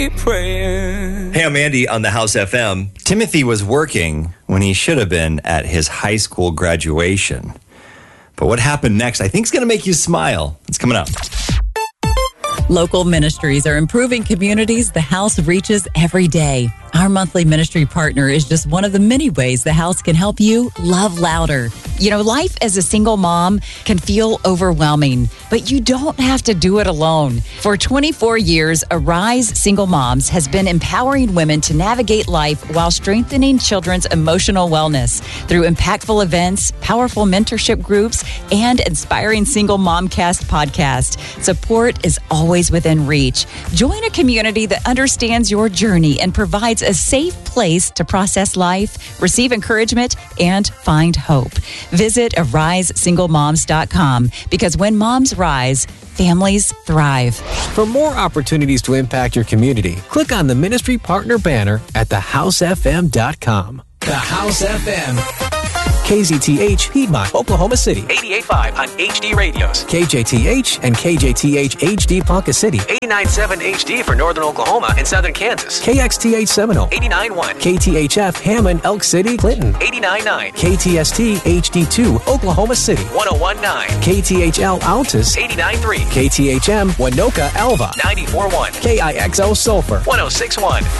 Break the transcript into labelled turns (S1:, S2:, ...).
S1: Hey, I'm Andy on the House FM.
S2: Timothy was working when he should have been at his high school graduation. But what happened next, I think, is going to make you smile. It's coming up.
S3: Local ministries are improving communities the House reaches every day. Our monthly ministry partner is just one of the many ways the House can help you love louder. You know, life as a single mom can feel overwhelming, but you don't have to do it alone. For 24 years, Arise Single Moms has been empowering women to navigate life while strengthening children's emotional wellness through impactful events, powerful mentorship groups, and inspiring Single Momcast podcast. Support is always within reach. Join a community that understands your journey and provides a safe place to process life, receive encouragement, and find hope. Visit AriseSingleMoms.com because when moms rise, families thrive.
S4: For more opportunities to impact your community, click on the Ministry Partner banner at thehousefm.com. The House FM. KZTH, Piedmont, Oklahoma City.
S5: 88.5 on HD radios.
S4: KJTH and KJTH HD Ponca City.
S5: 89.7 HD for Northern Oklahoma and Southern Kansas.
S4: KXTH Seminole.
S5: 89.1.
S4: KTHF Hammond, Elk City, Clinton.
S5: 89.9.
S4: KTST HD2, Oklahoma City.
S5: 101.9.
S4: KTHL Altus.
S5: 89.3.
S4: KTHM Winoka Alva.
S5: 94.1.
S4: KIXO Sulphur.
S5: 106.1.